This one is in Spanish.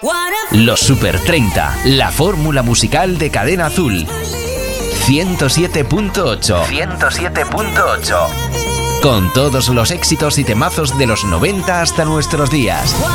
Los Super 30, la fórmula musical de Cadena Azul. 107.8. 107.8. Con todos los éxitos y temazos de los 90 hasta nuestros días.